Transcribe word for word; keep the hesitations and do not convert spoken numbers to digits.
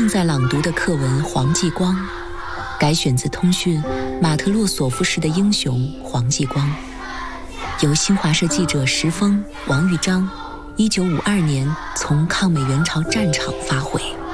正在朗读的课文《黄继光》，改选自通讯马特洛索夫式的英雄黄继光，由新华社记者石峰、王玉章一九五二年从抗美援朝战场发回。